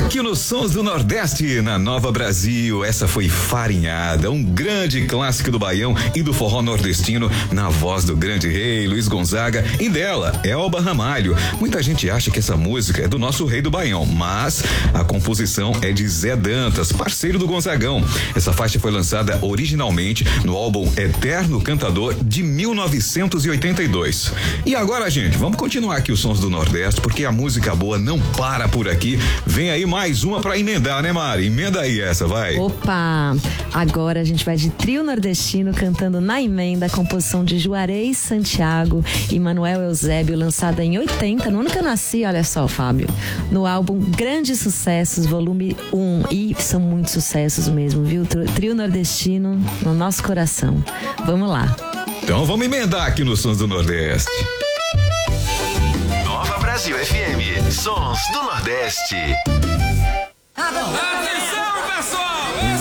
aqui nos Sons do Nordeste, na Nova Brasil. Essa foi Farinhada, um grande clássico do baião e do forró nordestino, na voz do grande rei Luiz Gonzaga e dela, Elba Ramalho. Muita gente acha que essa música é do nosso rei do baião, mas a composição é de Zé Dantas, parceiro do Gonzagão. Essa faixa foi lançada originalmente no álbum Eterno Cantador de 1982. E agora, gente, vamos continuar aqui os Sons do Nordeste, porque a música boa não para por aqui. Vem aí mais uma pra emendar, né, Mari? Emenda aí essa, vai. Opa! Agora a gente vai de trio nordestino cantando na emenda a composição de Juarez Santiago e Manuel Eusébio, lançada em 80, no ano que eu nasci, olha só, Fábio. No álbum Grandes Sucessos, volume 1. E são muitos sucessos mesmo, viu? Trio nordestino no nosso coração. Vamos lá. Então vamos emendar aqui nos Sons do Nordeste. Nova Brasil FM, Sons do Nordeste. Atenção, pessoal!